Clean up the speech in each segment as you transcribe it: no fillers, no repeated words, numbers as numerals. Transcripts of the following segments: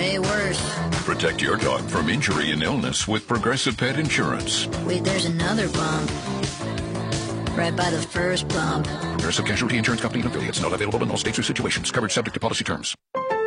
way worse. Protect your dog from injury and illness with Progressive Pet Insurance. Wait, there's another bump. Right by the first bump. Progressive Casualty Insurance Company and affiliates. Not available in all states or situations. Coverage subject to policy terms.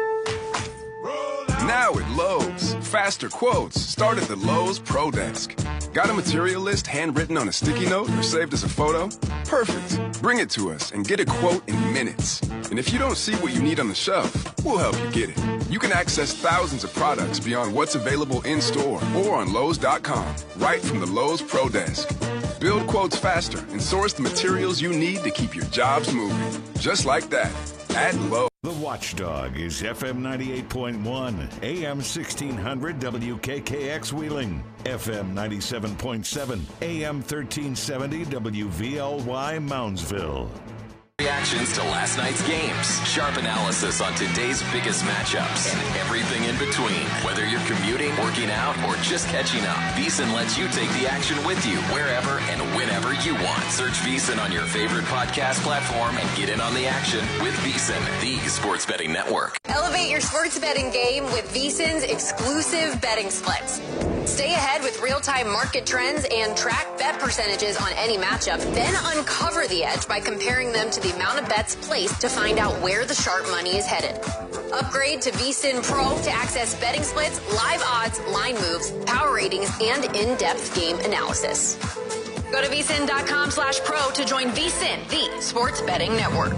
Now at Lowe's, faster quotes start at the Lowe's Pro Desk. Got a material list handwritten on a sticky note or saved as a photo? Perfect. Bring it to us and get a quote in minutes. And if you don't see what you need on the shelf, we'll help you get it. You can access thousands of products beyond what's available in-store or on Lowe's.com, right from the Lowe's Pro Desk. Build quotes faster and source the materials you need to keep your jobs moving. Just like that. At Lowe's. The Watchdog is FM 98.1, AM 1600 WKKX Wheeling, FM 97.7, AM 1370 WVLY Moundsville. Reactions to last night's games, sharp analysis on today's biggest matchups, and everything in between. Whether you're commuting, working out, or just catching up, VEASAN lets you take the action with you wherever and whenever you want. Search VEASAN on your favorite podcast platform and get in on the action with VEASAN, the sports betting network. Elevate your sports betting game with VEASAN's exclusive betting splits. Stay ahead with real-time market trends and track bet percentages on any matchup, then uncover the edge by comparing them to the amount of bets placed to find out where the sharp money is headed. Upgrade to VEASAN Pro to access betting splits, live odds, line moves, power ratings, and in-depth game analysis. Go to VEASAN.com/pro to join VEASAN, the sports betting network.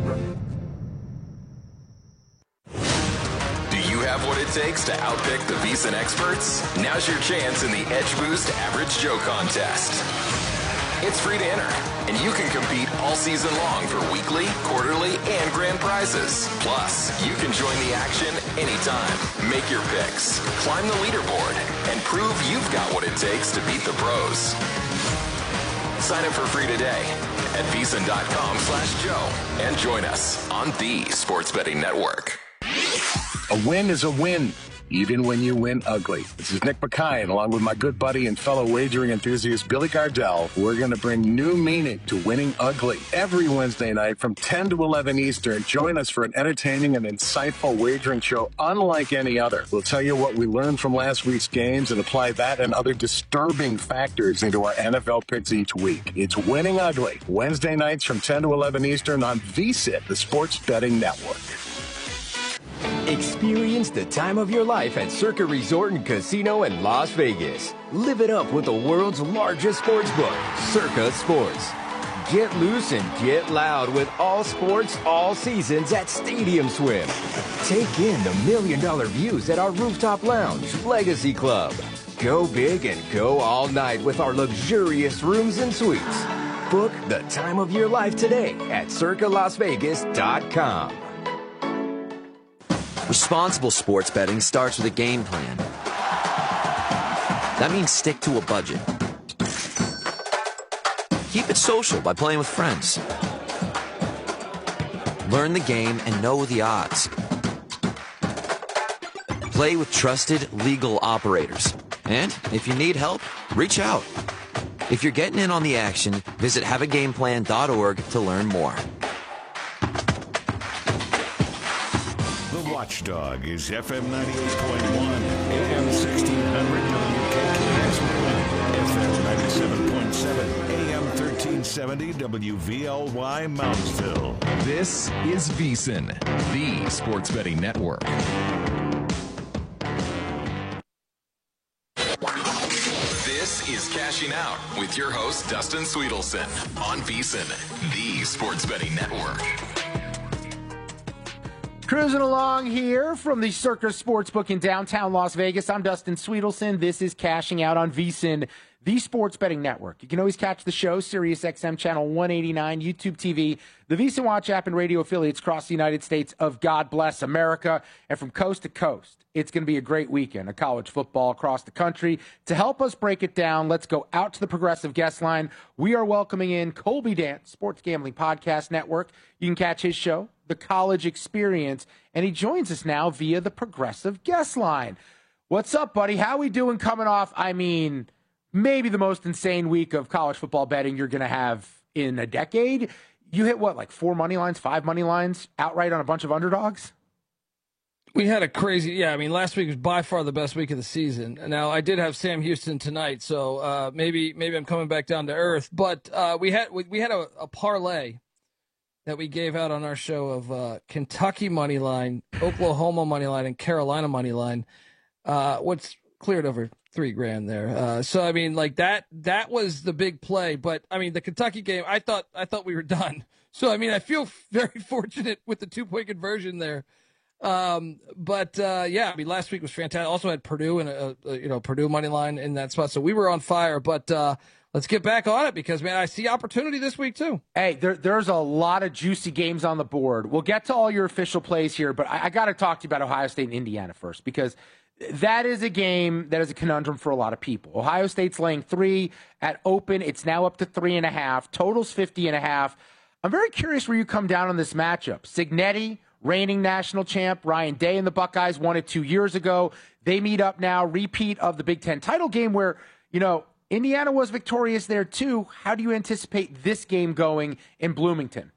Have what it takes to outpick the VEASAN experts? Now's your chance in the Edge Boost Average Joe contest. It's free to enter, and you can compete all season long for weekly, quarterly, and grand prizes. Plus, you can join the action anytime. Make your picks, climb the leaderboard, and prove you've got what it takes to beat the pros. Sign up for free today at VEASAN.com/Joe and join us on the Sports Betting Network. A win is a win, even when you win ugly. This is Nick McKay, and along with my good buddy and fellow wagering enthusiast Billy Gardell, we're going to bring new meaning to winning ugly. Every Wednesday night from 10 to 11 Eastern, join us for an entertaining and insightful wagering show unlike any other. We'll tell you what we learned from last week's games and apply that and other disturbing factors into our NFL picks each week. It's Winning Ugly, Wednesday nights from 10 to 11 Eastern on VSiN, the Sports Betting Network. Experience the time of your life at Circa Resort and Casino in Las Vegas. Live it up with the world's largest sports book, Circa Sports. Get loose and get loud with all sports, all seasons at Stadium Swim. Take in the $1 million views at our rooftop lounge, Legacy Club. Go big and go all night with our luxurious rooms and suites. Book the time of your life today at circalasvegas.com. Responsible sports betting starts with a game plan. That means stick to a budget. Keep it social by playing with friends. Learn the game and know the odds. Play with trusted, legal operators. And if you need help, reach out. If you're getting in on the action, visit haveagameplan.org to learn more. Watchdog is FM 98.1, AM 1600 WKKX, FM 97.7, AM 1370 WVLY Moundsville. This is VEASAN, the Sports Betting Network. This is Cashing Out with your host, Dustin Sweetelson, on VEASAN, the Sports Betting Network. Cruising along here from the Circa Sportsbook in downtown Las Vegas. I'm Dustin Sweetelson. This is Cashing Out on VEASAN, the Sports Betting Network. You can always catch the show, Sirius XM Channel 189, YouTube TV, the VEASAN Watch app, and radio affiliates across the United States of God Bless America. And from coast to coast, it's going to be a great weekend of college football across the country. To help us break it down, let's go out to the Progressive guest line. We are welcoming in Colby Dant, Sports Gambling Podcast Network. You can catch his show, The College Experience, and he joins us now via the Progressive guest line. What's up, buddy? How we doing coming off, maybe the most insane week of college football betting you're going to have in a decade? You hit what, like 4 money lines, 5 money lines outright on a bunch of underdogs? We had a crazy, I mean, last week was by far the best week of the season. Now, I did have Sam Houston tonight, so maybe I'm coming back down to earth. But we had a parlay that we gave out on our show of Kentucky money line, Oklahoma money line, and Carolina money line. What's cleared over $3,000 there. So I mean, like that was the big play. But I mean, the Kentucky game, I thought we were done. So I mean, I feel very fortunate with the 2-point conversion there. But I mean, last week was fantastic. Also had Purdue and Purdue money line in that spot. So we were on fire. But let's get back on it because, man, I see opportunity this week too. Hey, there's a lot of juicy games on the board. We'll get to all your official plays here, but I got to talk to you about Ohio State and Indiana first because that is a game that is a conundrum for a lot of people. Ohio State's laying 3 at open. It's now up to 3.5. Total's 50.5. I'm very curious where you come down on this matchup. Cignetti, reigning national champ, Ryan Day and the Buckeyes won it 2 years ago. They meet up now, repeat of the Big Ten title game where, Indiana was victorious there too. How do you anticipate this game going in Bloomington?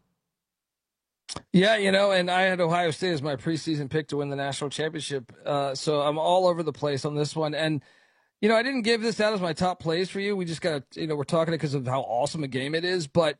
Yeah, and I had Ohio State as my preseason pick to win the national championship. So I'm all over the place on this one. And, I didn't give this out as my top plays for you. We just got to, we're talking because of how awesome a game it is. But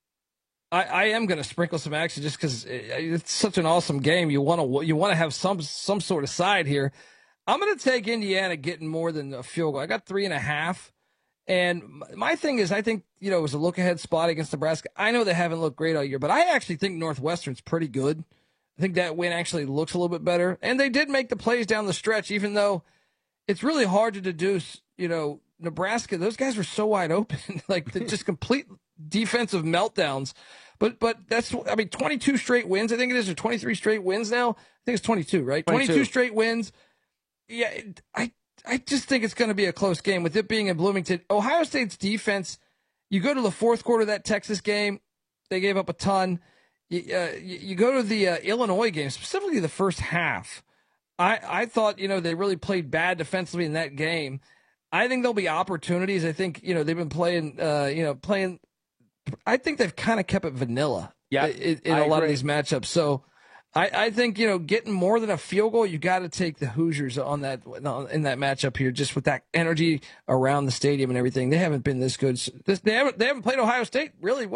I am going to sprinkle some action just because it's such an awesome game. You want to have some sort of side here. I'm going to take Indiana getting more than a field goal. I got 3.5. And my thing is, I think, it was a look-ahead spot against Nebraska. I know they haven't looked great all year, but I actually think Northwestern's pretty good. I think that win actually looks a little bit better. And they did make the plays down the stretch, even though it's really hard to deduce, Nebraska, those guys were so wide open, like just complete defensive meltdowns. But that's, 22 straight wins, I think it is, or 23 straight wins now. I think it's 22, right? 22 straight wins. Yeah, I just think it's going to be a close game with it being in Bloomington. Ohio State's defense, you go to the fourth quarter of that Texas game, they gave up a ton. You go to the Illinois game, specifically the first half. I thought, they really played bad defensively in that game. I think there'll be opportunities. I think, they've been playing, I think they've kind of kept it vanilla in a lot of these matchups. So I think, getting more than a field goal, you got to take the Hoosiers in that matchup here, just with that energy around the stadium and everything. They haven't been this good. They haven't played Ohio State really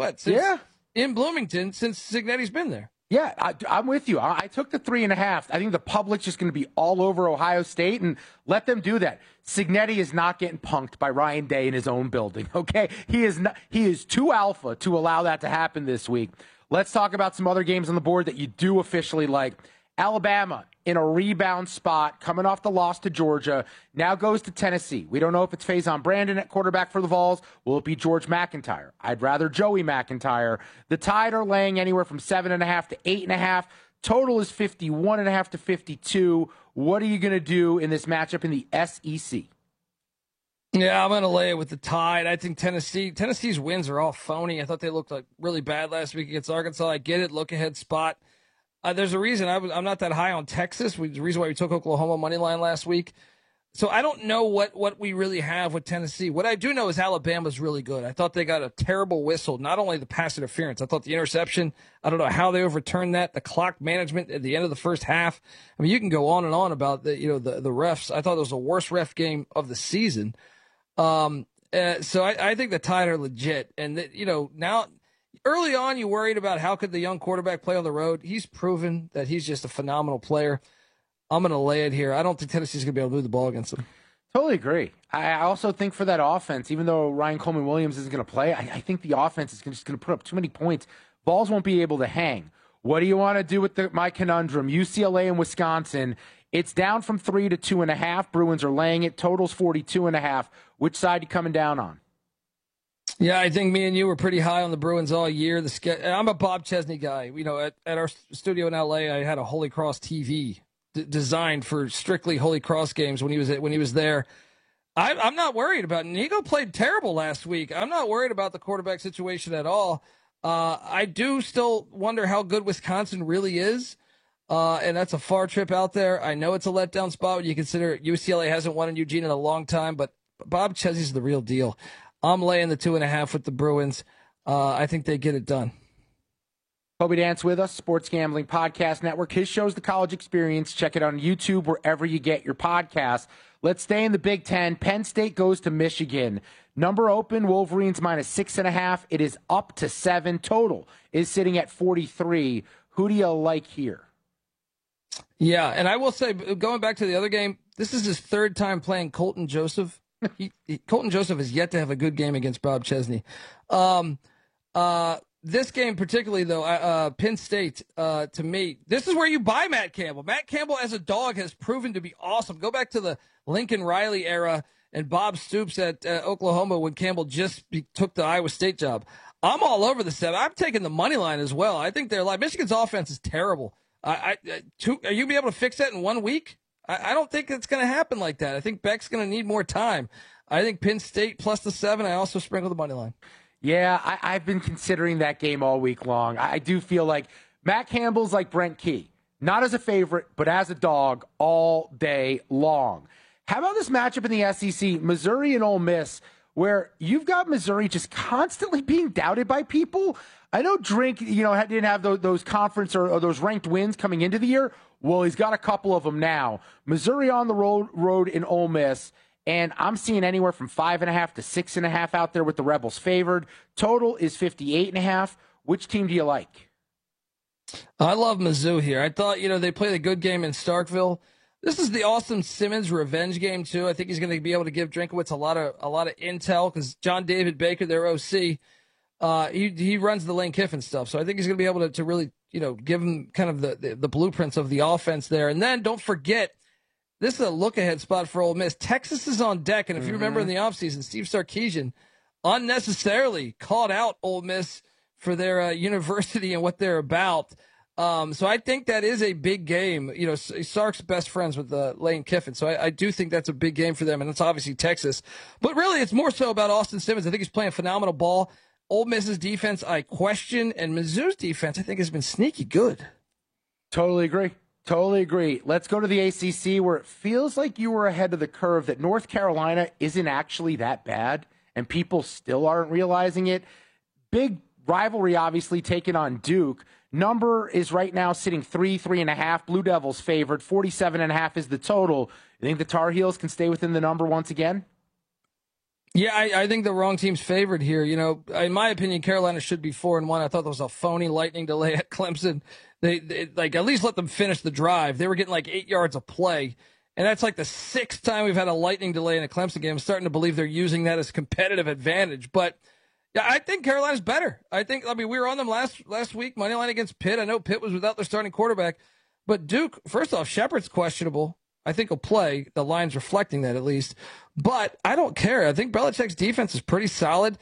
in Bloomington since Cignetti's been there. Yeah, I'm with you. I took the 3.5. I think the public's just going to be all over Ohio State, and let them do that. Cignetti is not getting punked by Ryan Day in his own building, okay? He is too alpha to allow that to happen this week. Let's talk about some other games on the board that you do officially like. Alabama in a rebound spot, coming off the loss to Georgia, now goes to Tennessee. We don't know if it's Faison Brandon at quarterback for the Vols. Will it be George McIntyre? I'd rather Joey McIntyre. The Tide are laying anywhere from 7.5 to 8.5. Total is 51.5 to 52. What are you going to do in this matchup in the SEC? Yeah, I'm going to lay it with the Tide. I think Tennessee's wins are all phony. I thought they looked like really bad last week against Arkansas. I get it, look ahead spot. There's a reason I'm not that high on Texas. The reason why we took Oklahoma money line last week. So I don't know what we really have with Tennessee. What I do know is Alabama's really good. I thought they got a terrible whistle. Not only the pass interference, I thought the interception. I don't know how they overturned that. The clock management at the end of the first half. I mean, you can go on and on about the refs. I thought it was the worst ref game of the season. So I think the Tide are legit, and now. Early on, you worried about how could the young quarterback play on the road. He's proven that he's just a phenomenal player. I'm going to lay it here. I don't think Tennessee's going to be able to move the ball against him. Totally agree. I also think for that offense, even though Ryan Coleman Williams isn't going to play, I think the offense is just going to put up too many points. Vols won't be able to hang. What do you want to do with my conundrum? UCLA and Wisconsin. It's down from 3 to 2.5. Bruins are laying it. Total's 42.5. Which side are you coming down on? Yeah, I think me and you were pretty high on the Bruins all year. I'm a Bob Chesney guy. At our studio in L.A., I had a Holy Cross TV designed for strictly Holy Cross games when he was there. I'm not worried about it. Nigo played terrible last week. I'm not worried about the quarterback situation at all. I do still wonder how good Wisconsin really is, and that's a far trip out there. I know it's a letdown spot when you consider UCLA hasn't won in Eugene in a long time, but Bob Chesney's the real deal. I'm laying the 2.5 with the Bruins. I think they get it done. Hobie Dance with us, Sports Gambling Podcast Network. His show's The College Experience. Check it on YouTube, wherever you get your podcasts. Let's stay in the Big Ten. Penn State goes to Michigan. Number open, Wolverines -6.5. It is up to 7. Total is sitting at 43. Who do you like here? Yeah, and I will say, going back to the other game, this is his third time playing Colton Joseph. Colton Joseph has yet to have a good game against Bob Chesney. This game particularly, though, Penn State, to me, this is where you buy Matt Campbell. Matt Campbell as a dog has proven to be awesome. Go back to the Lincoln Riley era and Bob Stoops at Oklahoma when Campbell just took the Iowa State job. I'm all over the 7. I'm taking the money line as well. I think they're like Michigan's offense is terrible. Are you be able to fix that in 1 week? I don't think it's going to happen like that. I think Beck's going to need more time. I think Penn State plus the 7. I also sprinkle the money line. Yeah, I've been considering that game all week long. I do feel like Matt Campbell's like Brent Key. Not as a favorite, but as a dog all day long. How about this matchup in the SEC, Missouri and Ole Miss, where you've got Missouri just constantly being doubted by people? I know Drink, didn't have those conference or those ranked wins coming into the year. Well, he's got a couple of them now. Missouri on the road in Ole Miss. And I'm seeing anywhere from 5.5 to 6.5 out there with the Rebels favored. Total is 58.5. Which team do you like? I love Mizzou here. I thought, they played a good game in Starkville. This is the Austin Simmons revenge game too. I think he's going to be able to give Drinkowitz a lot of intel because John David Baker, their OC, he runs the Lane Kiffin stuff. So I think he's going to be able to really, give him kind of the blueprints of the offense there. And then don't forget, this is a look-ahead spot for Ole Miss. Texas is on deck, and if you remember in the offseason, Steve Sarkisian unnecessarily called out Ole Miss for their university and what they're about. So I think that is a big game. Sark's best friends with Lane Kiffin, so I do think that's a big game for them, and it's obviously Texas. But really, it's more so about Austin Simmons. I think he's playing phenomenal ball. Ole Miss's defense, I question, and Mizzou's defense, I think, has been sneaky good. Totally agree. Let's go to the ACC where it feels like you were ahead of the curve, that North Carolina isn't actually that bad, and people still aren't realizing it. Big rivalry, obviously, taking on Duke. Number is right now sitting 3.5. Blue Devils favored. 47.5 is the total. You think the Tar Heels can stay within the number once again? Yeah, I think the wrong team's favored here. In my opinion, Carolina should be 4-1. I thought that was a phony lightning delay at Clemson. They like at least let them finish the drive. They were getting like 8 yards of play. And that's like the 6th time we've had a lightning delay in a Clemson game. I'm starting to believe they're using that as a competitive advantage. But yeah, I think Carolina's better. We were on them last week, money line against Pitt. I know Pitt was without their starting quarterback. But Duke, first off, Shepard's questionable. I think he'll play. The line's reflecting that at least. But I don't care. I think Belichick's defense is pretty solid.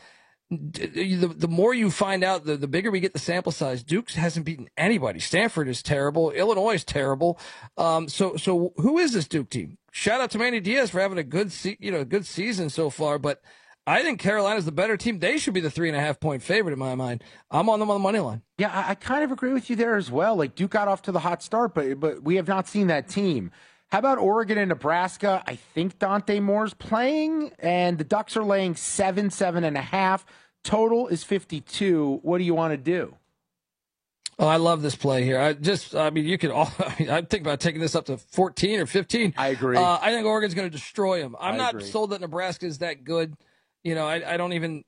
The more you find out, the bigger we get the sample size. Duke hasn't beaten anybody. Stanford is terrible. Illinois is terrible. So who is this Duke team? Shout out to Manny Diaz for having a good season so far. But I think Carolina's the better team. They should be the 3.5-point favorite in my mind. I'm on them on the money line. Yeah, I kind of agree with you there as well. Like Duke got off to the hot start, but we have not seen that team. How about Oregon and Nebraska? I think Dante Moore's playing, and the Ducks are laying 7.5. Total is 52. What do you want to do? Oh, I love this play here. I'm thinking about taking this up to 14 or 15. I agree. I think Oregon's going to destroy them. I'm not sold that Nebraska is that good. I don't even,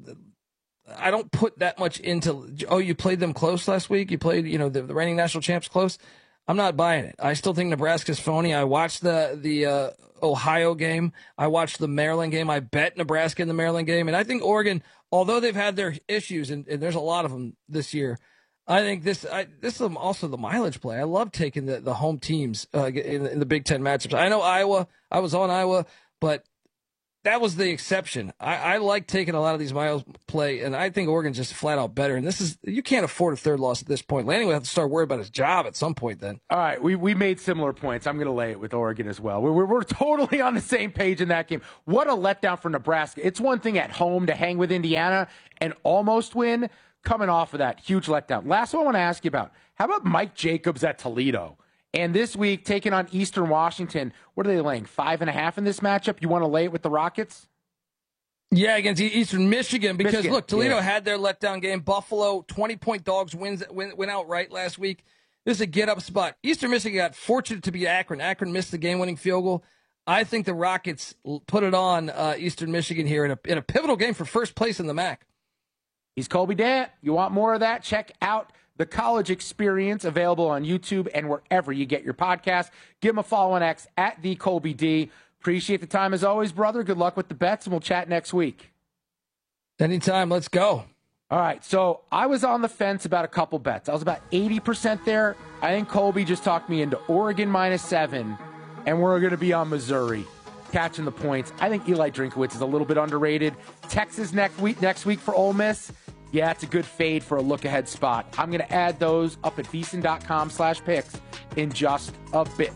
I don't put that much into, you played them close last week? You played, the reigning national champs close? I'm not buying it. I still think Nebraska's phony. I watched the Ohio game. I watched the Maryland game. I bet Nebraska in the Maryland game. And I think Oregon, although they've had their issues, and there's a lot of them this year, I think this is also the mileage play. I love taking the home teams in the Big Ten matchups. I know Iowa. I was on Iowa, but that was the exception. I like taking a lot of these miles play, and I think Oregon's just flat out better. And you can't afford a third loss at this point. Lanning would have to start worrying about his job at some point then. All right, we made similar points. I'm going to lay it with Oregon as well. We're totally on the same page in that game. What a letdown for Nebraska. It's one thing at home to hang with Indiana and almost win. Coming off of that, huge letdown. Last one I want to ask you about. How about Mike Jacobs at Toledo? And this week, taking on Eastern Washington, what are they laying? 5.5 in this matchup? You want to lay it with the Rockets? Yeah, against Eastern Michigan, because look, Toledo had their letdown game. Buffalo, 20-point dogs, went outright last week. This is a get-up spot. Eastern Michigan got fortunate to beat Akron. Akron missed the game-winning field goal. I think the Rockets put it on Eastern Michigan here in a pivotal game for first place in the MAC. He's Colby Dant. You want more of that? Check out The College Experience, available on YouTube and wherever you get your podcast. Give him a follow on X at @TheColbyD. Appreciate the time as always, brother. Good luck with the bets, and we'll chat next week. Anytime. Let's go. All right, so I was on the fence about a couple bets. I was about 80% there. I think Colby just talked me into Oregon -7, and we're going to be on Missouri, catching the points. I think Eli Drinkowitz is a little bit underrated. Texas next week for Ole Miss. Yeah, it's a good fade for a look-ahead spot. I'm going to add those up at VSiN.com/picks in just a bit.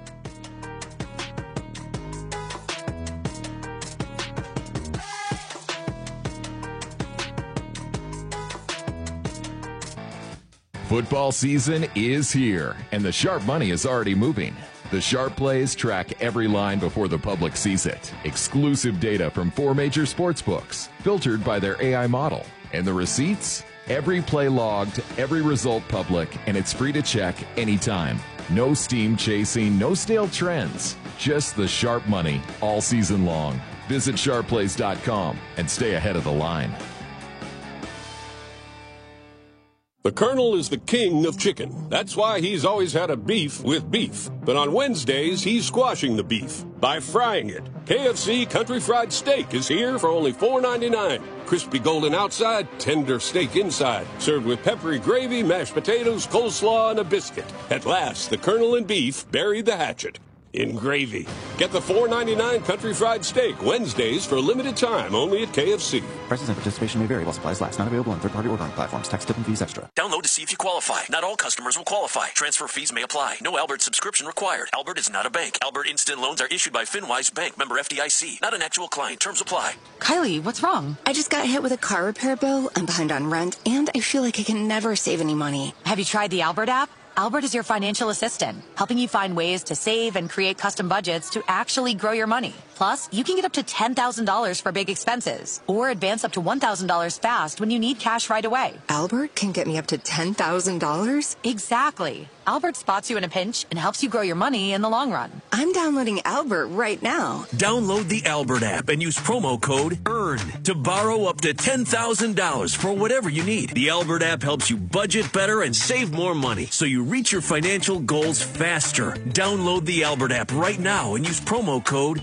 Football season is here, and the sharp money is already moving. The Sharp Plays track every line before the public sees it. Exclusive data from 4 major sports books, filtered by their AI model. And the receipts? Every play logged, every result public, and it's free to check anytime. No steam chasing, no stale trends. Just the sharp money all season long. Visit sharpplays.com and stay ahead of the line. The Colonel is the king of chicken. That's why he's always had a beef with beef. But on Wednesdays, he's squashing the beef by frying it. KFC Country Fried Steak is here for only $4.99. Crispy golden outside, tender steak inside. Served with peppery gravy, mashed potatoes, coleslaw, and a biscuit. At last, the Colonel and beef buried the hatchet in gravy. Get the $4.99 Country Fried Steak Wednesdays for a limited time only at KFC. Prices and participation may vary while supplies last. Not available on third-party ordering platforms. Tax, tip, and fees extra. Download to see if you qualify. Not all customers will qualify. Transfer fees may apply. No Albert subscription required. Albert is not a bank. Albert Instant Loans are issued by FinWise Bank, member FDIC. Not an actual client. Terms apply. Kylie, what's wrong? I just got hit with a car repair bill. I'm behind on rent, and I feel like I can never save any money. Have you tried the Albert app? Albert is your financial assistant, helping you find ways to save and create custom budgets to actually grow your money. Plus, you can get up to $10,000 for big expenses or advance up to $1,000 fast when you need cash right away. Albert can get me up to $10,000? Exactly. Albert spots you in a pinch and helps you grow your money in the long run. I'm downloading Albert right now. Download the Albert app and use promo code EARN to borrow up to $10,000 for whatever you need. The Albert app helps you budget better and save more money so you reach your financial goals faster. Download the Albert app right now and use promo code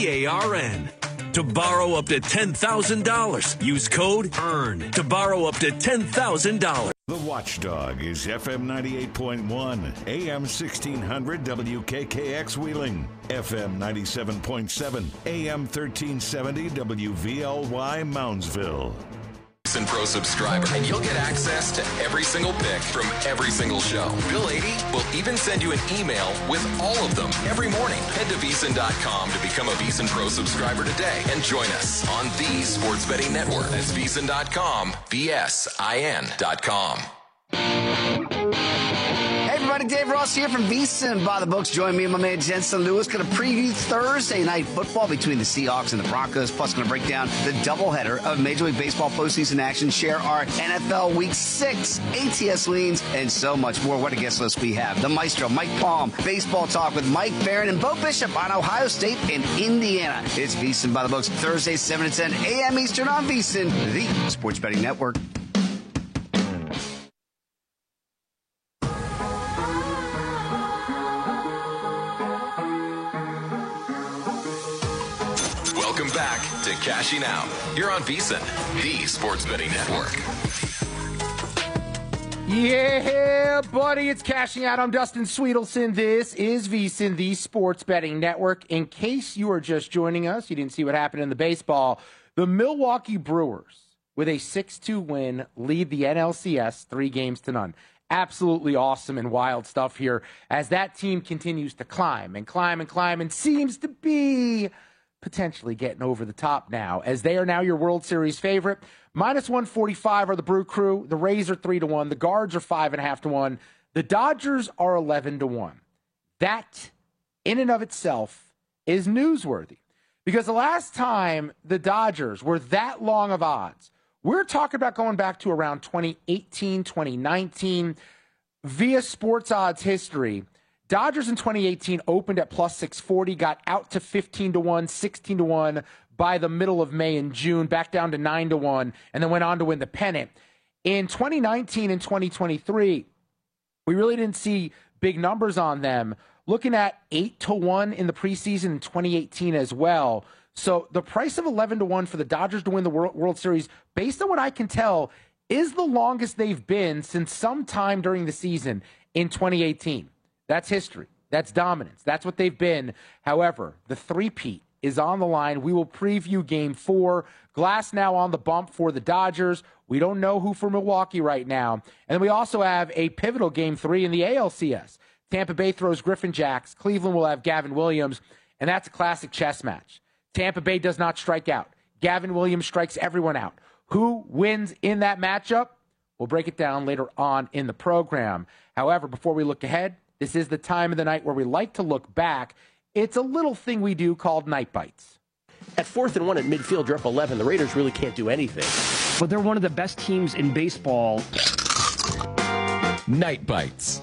EARN to borrow up to $10,000. Use code EARN to borrow up to $10,000. The Watchdog is FM 98.1, AM 1600 WKKX Wheeling, FM 97.7, AM 1370 WVLY Moundsville. VSiN Pro subscriber, and you'll get access to every single pick from every single show. Bill 80 will even send you an email with all of them every morning. Head to VSiN.com to become a VSiN Pro subscriber today and join us on the Sports Betting Network. That's VSiN.com, VSIN.com. Hey everybody, Dave Ross here from VSiN by the Books. Join me and my man Jensen Lewis. Going to preview Thursday night football between the Seahawks and the Broncos. Plus, going to break down the doubleheader of Major League Baseball postseason action. Share our NFL Week 6 ATS leans and so much more. What a guest list we have. The Maestro, Mike Palm, Baseball Talk with Mike Barron and Bo Bishop on Ohio State and Indiana. It's VSiN by the Books, Thursday 7 to 10 a.m. Eastern on VSiN, the Sports Betting Network. Welcome back to Cashing Out. You're on VSiN, the Sports Betting Network. Yeah, buddy, it's Cashing Out. I'm Dustin Sweetelson. This is VSiN, the Sports Betting Network. In case you are just joining us, you didn't see what happened in the baseball, the Milwaukee Brewers, with a 6-2 win, lead the NLCS 3-0. Absolutely awesome and wild stuff here as that team continues to climb and seems to be potentially getting over the top now, as they are now your World Series favorite. -145 are the Brew Crew. The Rays are 3-1. The Guards are 5.5-1. The Dodgers are 11-1. That, in and of itself, is newsworthy, Because the last time the Dodgers were that long of odds, we're talking about going back to around 2018, 2019. Via sports odds history, Dodgers in 2018 opened at plus 640, got out to 15-1, 16-1 by the middle of May and June, back down to 9-1, and then went on to win the pennant. In 2019 and 2023, we really didn't see big numbers on them. Looking at 8-1 in the preseason in 2018 as well. So the price of 11-1 for the Dodgers to win the World Series, based on what I can tell, is the longest they've been since sometime during the season in 2018. That's history. That's dominance. That's what they've been. However, the three-peat is on the line. We will preview Game 4. Glass now on the bump for the Dodgers. We don't know who for Milwaukee right now. And then we also have a pivotal Game 3 in the ALCS. Tampa Bay throws Griffin Jacks. Cleveland will have Gavin Williams. And that's a classic chess match. Tampa Bay does not strike out. Gavin Williams strikes everyone out. Who wins in that matchup? We'll break it down later on in the program. However, before we look ahead, this is the time of the night where we like to look back. It's a little thing we do called Night Bites. At 4th and 1 at midfield, you're up 11. The Raiders really can't do anything. But they're one of the best teams in baseball. Night Bites.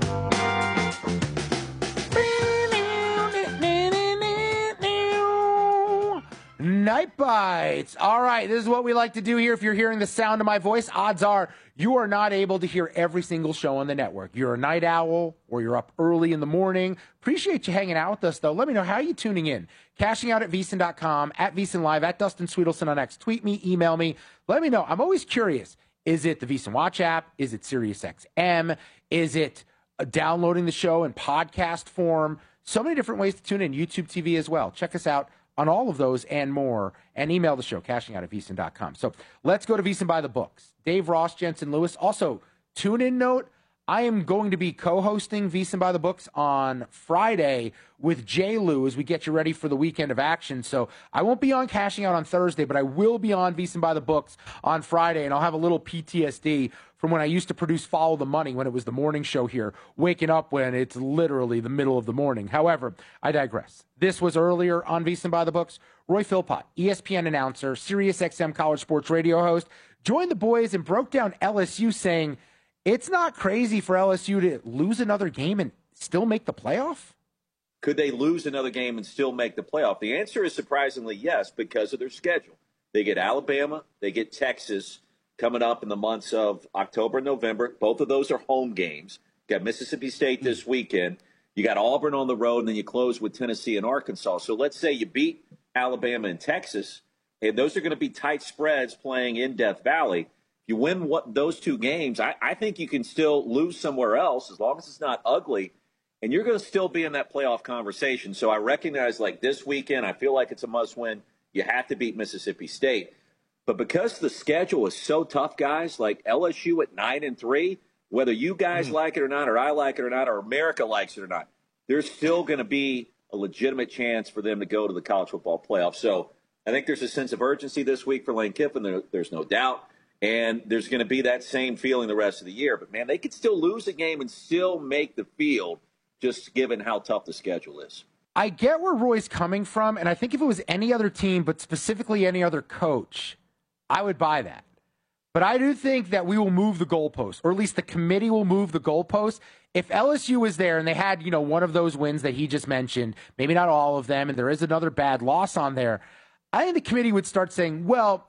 Night Bites. All right, this is what we like to do here. If you're hearing the sound of my voice, odds are you are not able to hear every single show on the network. You're a night owl or you're up early in the morning. Appreciate you hanging out with us, though. Let me know, how are you tuning in? Cashing out at VSiN.com, at VSiN Live, at Dustin Sweetelson on X. Tweet me, email me. Let me know. I'm always curious. Is it the VSiN Watch app? Is it SiriusXM? Is it downloading the show in podcast form? So many different ways to tune in. YouTube TV as well. Check us out on all of those and more, and email the show, cashingout@vsin.com. So let's go to VSiN by the books. Dave Ross, Jensen Lewis. Also, tune-in note, I am going to be co-hosting VSiN by the books on Friday with J. Lou as we get you ready for the weekend of action. So I won't be on Cashing Out on Thursday, but I will be on VSiN by the books on Friday, and I'll have a little PTSD from when I used to produce Follow the Money when it was the morning show here, waking up when it's literally the middle of the morning. However, I digress. This was earlier on VSiN by the books. Roy Philpott, ESPN announcer, SiriusXM College Sports Radio host, joined the boys and broke down LSU, saying it's not crazy for LSU to lose another game and still make the playoff. Could they lose another game and still make the playoff? The answer is surprisingly yes, because of their schedule. They get Alabama, they get Texas coming up in the months of October and November. Both of those are home games. You got Mississippi State this weekend. You got Auburn on the road, and then you close with Tennessee and Arkansas. So let's say you beat Alabama and Texas, and those are going to be tight spreads playing in Death Valley. If you win those two games, I think you can still lose somewhere else as long as it's not ugly, and you're going to still be in that playoff conversation. So I recognize, like this weekend, I feel like it's a must-win. You have to beat Mississippi State. But because the schedule is so tough, guys, like LSU at 9-3, whether you guys like it or not, or I like it or not, or America likes it or not, there's still going to be a legitimate chance for them to go to the college football playoff. So I think there's a sense of urgency this week for Lane Kiffin. There's no doubt. And there's going to be that same feeling the rest of the year. But, man, they could still lose a game and still make the field, just given how tough the schedule is. I get where Roy's coming from, and I think if it was any other team, but specifically any other coach, I would buy that. But I do think that we will move the goalpost, or at least the committee will move the goalpost. If LSU was there and they had, one of those wins that he just mentioned, maybe not all of them, and there is another bad loss on there, I think the committee would start saying, well,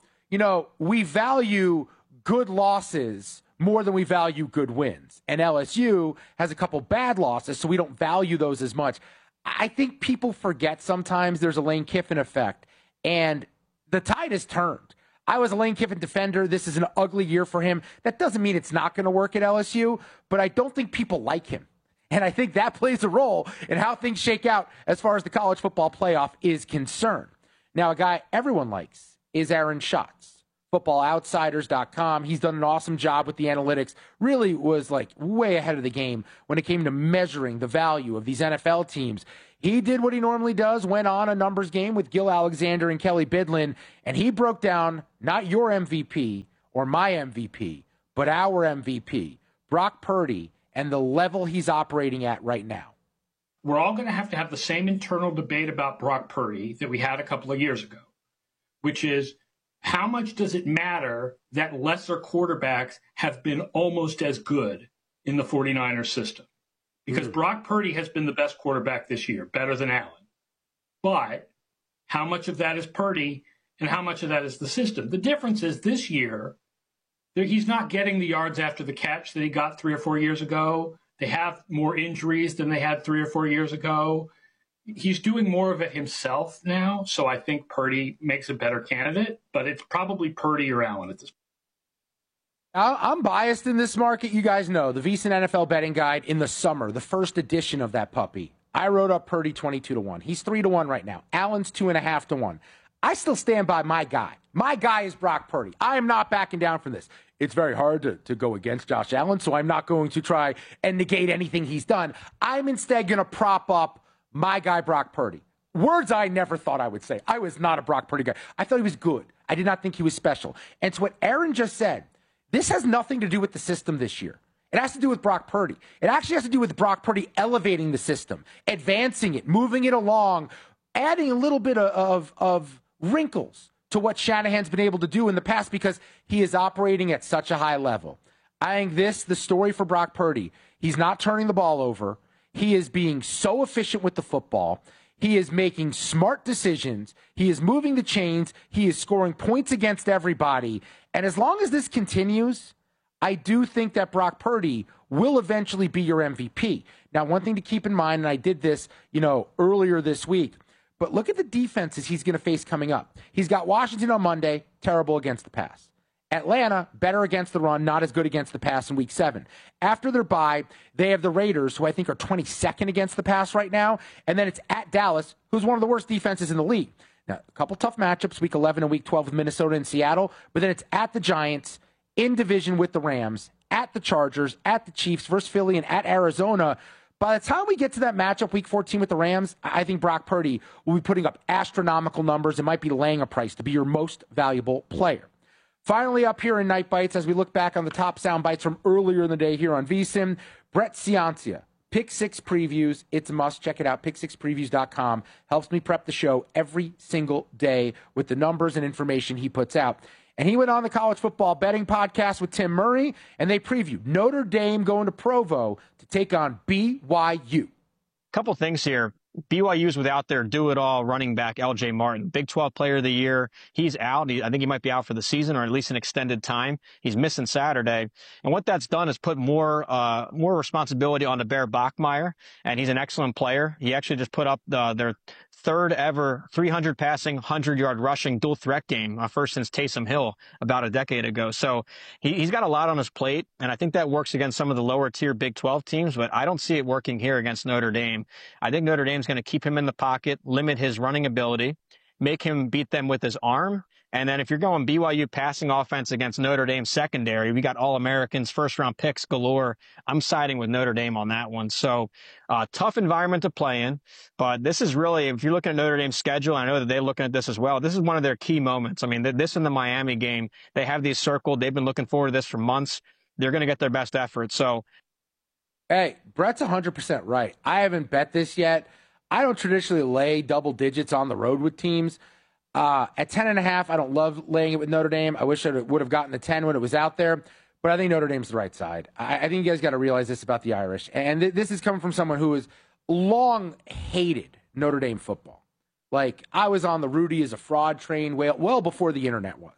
we value good losses more than we value good wins. And LSU has a couple bad losses, so we don't value those as much. I think people forget sometimes there's a Lane Kiffin effect, and the tide has turned. I was a Lane Kiffin defender. This is an ugly year for him. That doesn't mean it's not going to work at LSU, but I don't think people like him. And I think that plays a role in how things shake out as far as the college football playoff is concerned. Now, a guy everyone likes is Aaron Schatz, footballoutsiders.com. He's done an awesome job with the analytics. Really was way ahead of the game when it came to measuring the value of these NFL teams. He did what he normally does, went on a numbers game with Gil Alexander and Kelly Bidlin, and he broke down not your MVP or my MVP, but our MVP, Brock Purdy, and the level he's operating at right now. we're all going to have the same internal debate about Brock Purdy that we had a couple of years ago, which is how much does it matter that lesser quarterbacks have been almost as good in the 49ers system? Because Brock Purdy has been the best quarterback this year, better than Allen. But how much of that is Purdy and how much of that is the system? The difference is this year, he's not getting the yards after the catch that he got 3 or 4 years ago. They have more injuries than they had 3 or 4 years ago. He's doing more of it himself now, so I think Purdy makes a better candidate, but it's probably Purdy or Allen at this point. I'm biased in this market. You guys know the VSiN NFL betting guide in the summer, the first edition of that puppy. I wrote up Purdy 22-1. He's 3-1 right now. Allen's 2.5-1. I still stand by my guy. My guy is Brock Purdy. I am not backing down from this. It's very hard to go against Josh Allen, so I'm not going to try and negate anything he's done. I'm instead going to prop up my guy, Brock Purdy. Words I never thought I would say. I was not a Brock Purdy guy. I thought he was good. I did not think he was special. And so what Aaron just said, this has nothing to do with the system this year. It has to do with Brock Purdy. It actually has to do with Brock Purdy elevating the system, advancing it, moving it along, adding a little bit of wrinkles to what Shanahan's been able to do in the past because he is operating at such a high level. I think the story for Brock Purdy, he's not turning the ball over. He is being so efficient with the football. He is making smart decisions. He is moving the chains. He is scoring points against everybody. And as long as this continues, I do think that Brock Purdy will eventually be your MVP. Now, one thing to keep in mind, and I did this, earlier this week, but look at the defenses he's going to face coming up. He's got Washington on Monday, terrible against the pass. Atlanta, better against the run, not as good against the pass in week 7. After their bye, they have the Raiders, who I think are 22nd against the pass right now. And then it's at Dallas, who's one of the worst defenses in the league. Now, a couple tough matchups, week 11 and week 12 with Minnesota and Seattle. But then it's at the Giants, in division with the Rams, at the Chargers, at the Chiefs versus Philly, and at Arizona. By the time we get to that matchup, week 14 with the Rams, I think Brock Purdy will be putting up astronomical numbers and might be laying a price to be your most valuable player. Finally, up here in Night Bites, as we look back on the top sound bites from earlier in the day here on VSiN, Brett Ciancia, Pick 6 Previews. It's a must. Check it out, pick6previews.com. Helps me prep the show every single day with the numbers and information he puts out. And he went on the college football betting podcast with Tim Murray, and they previewed Notre Dame going to Provo to take on BYU. Couple things here. BYU's without their do-it-all running back, L.J. Martin, Big 12 Player of the Year. He's out. I think he might be out for the season or at least an extended time. He's missing Saturday. And what that's done is put more responsibility on the Bear Bachmeier, and he's an excellent player. He actually just put up their third ever 300 passing, 100-yard rushing dual threat game, first since Taysom Hill about a decade ago. So he's got a lot on his plate, and I think that works against some of the lower-tier Big 12 teams, but I don't see it working here against Notre Dame. I think Notre Dame's going to keep him in the pocket, limit his running ability, make him beat them with his arm. And then if you're going BYU passing offense against Notre Dame secondary, we got All-Americans, first-round picks galore. I'm siding with Notre Dame on that one. So tough environment to play in. But this is really, if you're looking at Notre Dame's schedule, I know that they're looking at this as well. This is one of their key moments. I mean, this and the Miami game, they have these circled. They've been looking forward to this for months. They're going to get their best effort. So, hey, Brett's 100% right. I haven't bet this yet. I don't traditionally lay double digits on the road with teams. At 10.5, I don't love laying it with Notre Dame. I wish I would have gotten the 10 when it was out there, but I think Notre Dame's the right side. I think you guys got to realize this about the Irish, and this is coming from someone who has long hated Notre Dame football. Like, I was on the Rudy is a fraud train well before the internet was.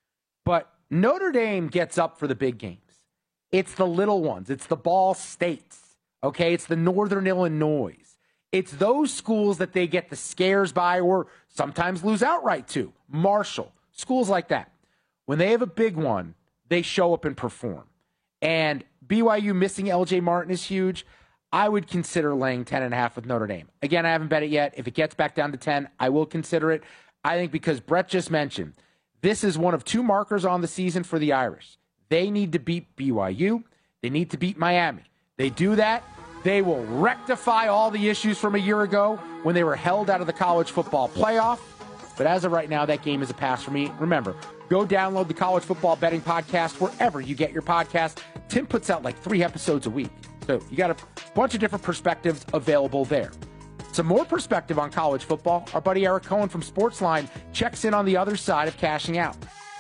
But Notre Dame gets up for the big games. It's the little ones. It's the Ball States, okay? It's the Northern Illinois. It's those schools that they get the scares by or sometimes lose outright to. Marshall, schools like that. When they have a big one, they show up and perform. And BYU missing L.J. Martin is huge. I would consider laying 10.5 with Notre Dame. Again, I haven't bet it yet. If it gets back down to 10, I will consider it. I think because Brett just mentioned, this is one of 2 markers on the season for the Irish. They need to beat BYU. They need to beat Miami. They do that, they will rectify all the issues from a year ago when they were held out of the college football playoff. But as of right now, that game is a pass for me. Remember, go download the College Football Betting Podcast wherever you get your podcast. Tim puts out like 3 episodes a week. So you got a bunch of different perspectives available there. Some more perspective on college football. Our buddy Eric Cohen from Sportsline checks in on the other side of cashing out.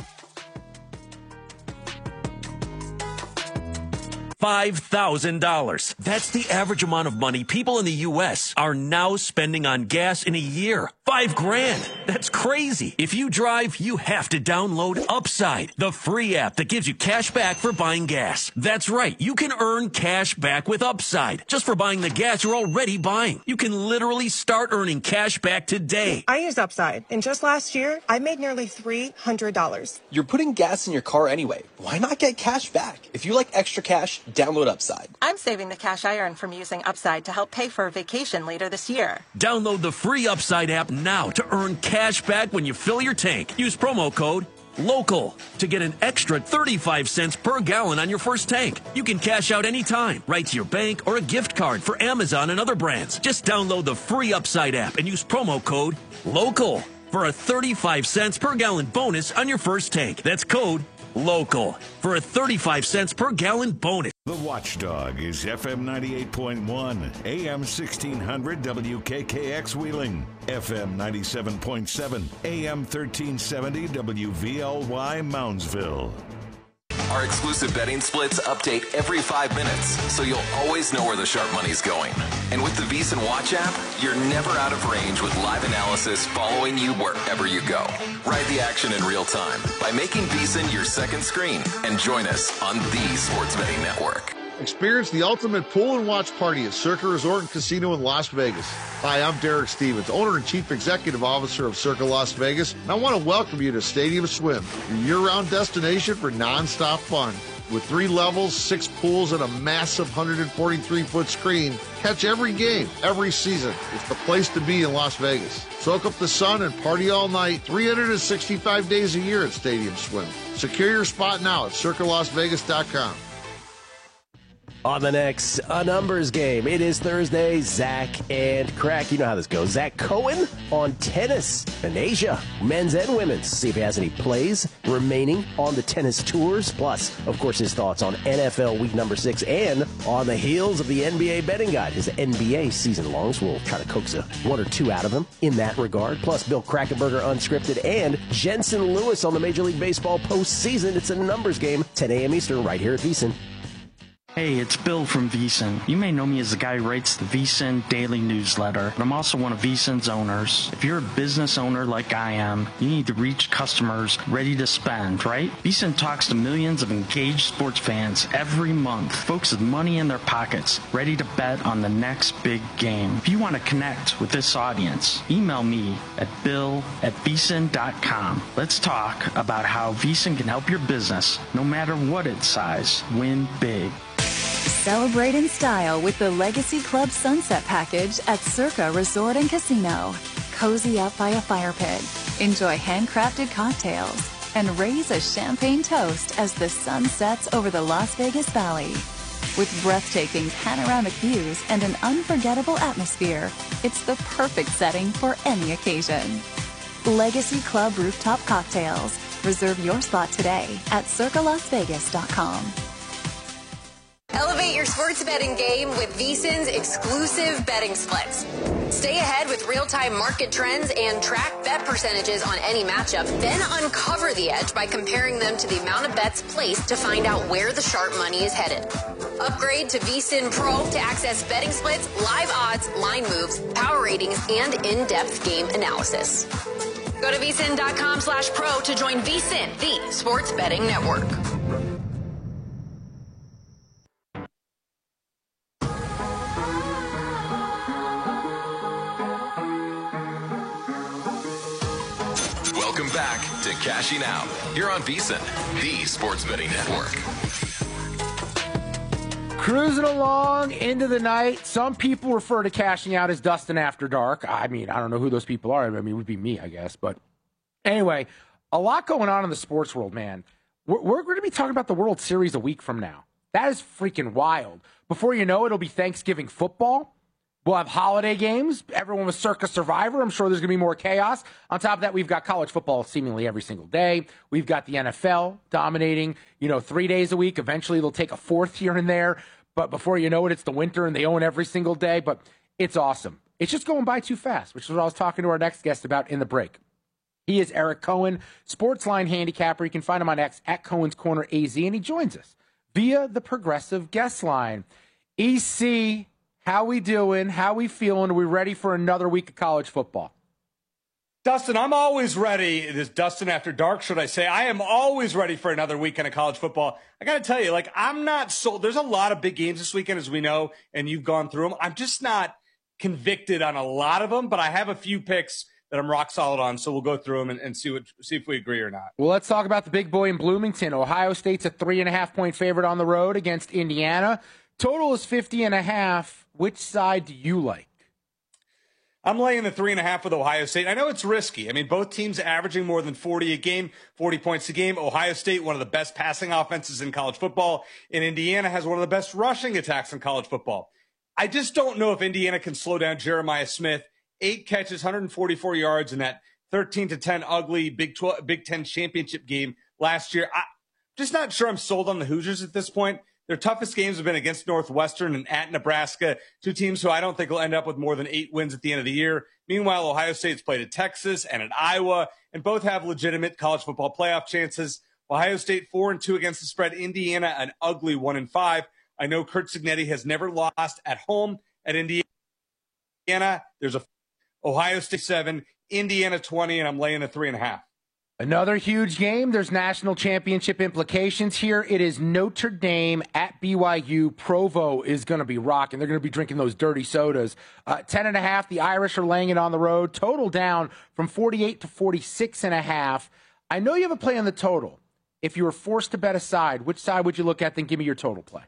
$5,000. That's the average amount of money people in the U.S. are now spending on gas in a year. $5,000. That's crazy. If you drive, you have to download Upside, the free app that gives you cash back for buying gas. That's right. You can earn cash back with Upside just for buying the gas you're already buying. You can literally start earning cash back today. I used Upside, and just last year, I made nearly $300. You're putting gas in your car anyway. Why not get cash back? If you like extra cash, download Upside. I'm saving the cash I earn from using Upside to help pay for a vacation later this year. Download the free Upside app now to earn cash back when you fill your tank. Use promo code LOCAL to get an extra 35 cents per gallon on your first tank. You can cash out anytime, right to your bank or a gift card for Amazon and other brands. Just download the free Upside app and use promo code LOCAL for a 35 cents per gallon bonus on your first tank. That's code LOCAL for a 35 cents per gallon bonus. The Watchdog is FM 98.1, AM 1600 WKKX Wheeling, FM 97.7, AM 1370 WVLY Moundsville. Our exclusive betting splits update every 5 minutes, so you'll always know where the sharp money's going. And with the VSiN Watch app, you're never out of range with live analysis following you wherever you go. Ride the action in real time by making VSiN your second screen and join us on the Sports Betting Network. Experience the ultimate pool and watch party at Circa Resort and Casino in Las Vegas. Hi, I'm Derek Stevens, owner and chief executive officer of Circa Las Vegas, and I want to welcome you to Stadium Swim, your year-round destination for non-stop fun. With 3 levels, 6 pools, and a massive 143-foot screen, catch every game, every season. It's the place to be in Las Vegas. Soak up the sun and party all night, 365 days a year at Stadium Swim. Secure your spot now at circalasvegas.com. On the next A Numbers Game, it is Thursday. Zach and Crack, you know how this goes. Zach Cohen on tennis in Asia, men's and women's. See if he has any plays remaining on the tennis tours. Plus, of course, his thoughts on NFL Week number 6 and on the heels of the NBA betting guide, his NBA season longs. We'll try to coax one or two out of him in that regard. Plus, Bill Krackomberger unscripted and Jensen Lewis on the Major League Baseball postseason. It's A Numbers Game, 10 a.m. Eastern, right here at VSiN. Hey, it's Bill from VSiN. You may know me as the guy who writes the VSiN Daily Newsletter, but I'm also one of VSiN's owners. If you're a business owner like I am, you need to reach customers ready to spend, right? VSiN talks to millions of engaged sports fans every month, folks with money in their pockets, ready to bet on the next big game. If you want to connect with this audience, email me at bill@vsin.com. Let's talk about how VSiN can help your business, no matter what its size, win big. Celebrate in style with the Legacy Club Sunset Package at Circa Resort and Casino. Cozy up by a fire pit, enjoy handcrafted cocktails, and raise a champagne toast as the sun sets over the Las Vegas Valley. With breathtaking panoramic views and an unforgettable atmosphere, it's the perfect setting for any occasion. Legacy Club Rooftop Cocktails. Reserve your spot today at circalasvegas.com. Elevate your sports betting game with VSiN's exclusive betting splits. Stay ahead with real-time market trends and track bet percentages on any matchup, then uncover the edge by comparing them to the amount of bets placed to find out where the sharp money is headed. Upgrade to VSiN Pro to access betting splits, live odds, line moves, power ratings, and in-depth game analysis. Go to vsin.com/pro to join VSiN, the sports betting network. Welcome back to Cashing Out. You're on VSiN, the sports betting network. Cruising along into the night. Some people refer to cashing out as Dustin After Dark. I mean, I don't know who those people are. I mean, it would be me, I guess. But anyway, a lot going on in the sports world, man. We're going to be talking about the World Series a week from now. That is freaking wild. Before you know it, it'll be Thanksgiving football. We'll have holiday games. Everyone was Circa Survivor. I'm sure there's going to be more chaos. On top of that, we've got college football seemingly every single day. We've got the NFL dominating, 3 days a week. Eventually, they'll take a fourth here and there. but before you know it, it's the winter and they own every single day. But it's awesome. It's just going by too fast, which is what I was talking to our next guest about in the break. He is Eric Cohen, Sportsline handicapper. You can find him on X at Cohen's Corner AZ, and he joins us via the Progressive guest line. EC, how we doing? How we feeling? Are we ready for another week of college football? Dustin, I'm always ready. It is Dustin After Dark, should I say. I am always ready for another weekend of college football. I got to tell you, I'm not sold. There's a lot of big games this weekend, as we know, and you've gone through them. I'm just not convicted on a lot of them, but I have a few picks that I'm rock solid on, so we'll go through them and see if we agree or not. Well, let's talk about the big boy in Bloomington. Ohio State's a 3.5-point favorite on the road against Indiana. Total is 50.5. Which side do you like? I'm laying the 3.5 with Ohio State. I know it's risky. I mean, both teams averaging more than 40 a game, 40 points a game. Ohio State, one of the best passing offenses in college football. And Indiana has one of the best rushing attacks in college football. I just don't know if Indiana can slow down Jeremiah Smith. 8 catches, 144 yards in that 13-10 ugly Big Ten championship game last year. I'm just not sure I'm sold on the Hoosiers at this point. Their toughest games have been against Northwestern and at Nebraska, two teams who I don't think will end up with more than 8 wins at the end of the year. Meanwhile, Ohio State's played at Texas and at Iowa, and both have legitimate college football playoff chances. Ohio State 4-2 against the spread. Indiana an ugly 1-5. I know Curt Cignetti has never lost at home at Indiana. There's a Ohio State 7, Indiana 20, and I'm laying the 3.5. Another huge game. There's national championship implications here. It is Notre Dame at BYU. Provo is going to be rocking. They're going to be drinking those dirty sodas. 10.5. The Irish are laying it on the road. Total down from 48 to 46.5. I know you have a play on the total. If you were forced to bet a side, which side would you look at? Then give me your total play.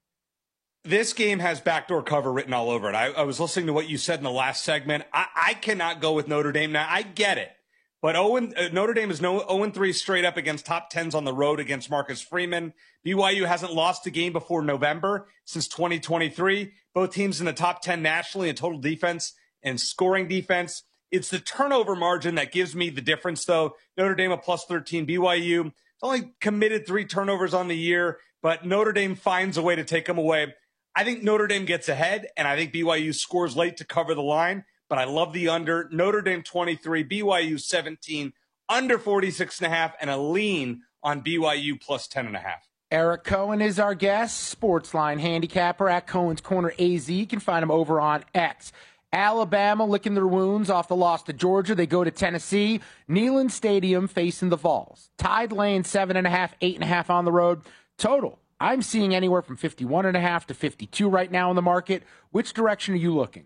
This game has backdoor cover written all over it. I was listening to what you said in the last segment. I cannot go with Notre Dame. Now, I get it. But Notre Dame is 0-3 straight up against top 10s on the road against Marcus Freeman. BYU hasn't lost a game before November since 2023. Both teams in the top 10 nationally in total defense and scoring defense. It's the turnover margin that gives me the difference, though. Notre Dame a plus 13. BYU it's only committed 3 turnovers on the year, but Notre Dame finds a way to take them away. I think Notre Dame gets ahead, and I think BYU scores late to cover the line. But I love the under. Notre Dame 23, BYU 17, under 46.5, and a lean on BYU plus 10.5. Eric Cohen is our guest, Sportsline handicapper at Cohen's Corner AZ. You can find him over on X. Alabama licking their wounds off the loss to Georgia. They go to Tennessee. Neyland Stadium facing the Vols. Tide laying 7.5, 8.5 on the road. Total, I'm seeing anywhere from 51.5 to 52 right now in the market. Which direction are you looking?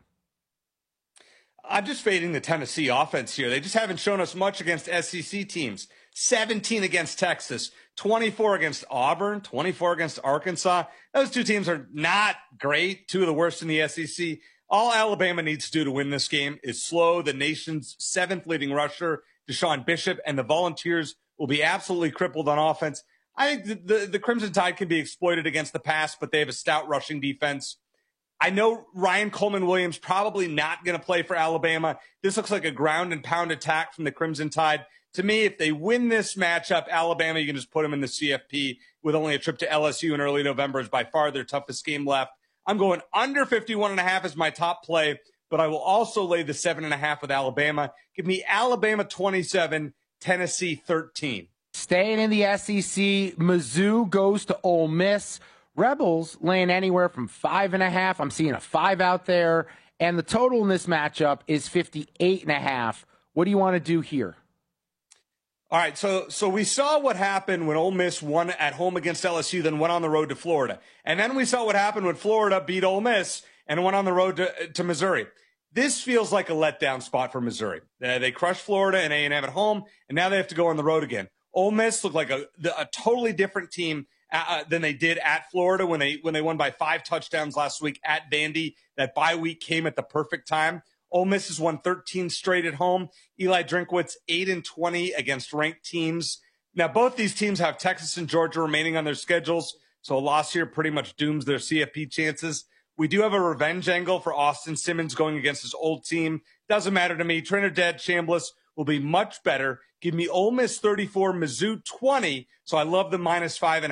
I'm just fading the Tennessee offense here. They just haven't shown us much against SEC teams. 17 against Texas, 24 against Auburn, 24 against Arkansas. Those two teams are not great, 2 of the worst in the SEC. All Alabama needs to do to win this game is slow the nation's 7th leading rusher, Deshaun Bishop, and the Volunteers will be absolutely crippled on offense. I think the Crimson Tide can be exploited against the pass, but they have a stout rushing defense. I know Ryan Coleman-Williams probably not going to play for Alabama. This looks like a ground and pound attack from the Crimson Tide. To me, if they win this matchup, Alabama, you can just put them in the CFP with only a trip to LSU in early November is by far their toughest game left. I'm going under 51.5 as my top play, but I will also lay the 7.5 with Alabama. Give me Alabama 27, Tennessee 13. Staying in the SEC, Mizzou goes to Ole Miss. Rebels laying anywhere from 5.5. I'm seeing a 5 out there. And the total in this matchup is 58.5. What do you want to do here? All right, so we saw what happened when Ole Miss won at home against LSU, then went on the road to Florida. And then we saw what happened when Florida beat Ole Miss and went on the road to Missouri. This feels like a letdown spot for Missouri. They crushed Florida and A&M at home, and now they have to go on the road again. Ole Miss looked like a totally different team than they did at Florida when they won by 5 touchdowns last week at Vandy. That bye week came at the perfect time. Ole Miss has won 13 straight at home. Eli Drinkwitz 8-20 against ranked teams. Now both these teams have Texas and Georgia remaining on their schedules, so a loss here pretty much dooms their CFP chances. We do have a revenge angle for Austin Simmons going against his old team. Doesn't matter to me. Trinidad Chambliss will be much better. Give me Ole Miss 34, Mizzou 20. So I love the -5.5.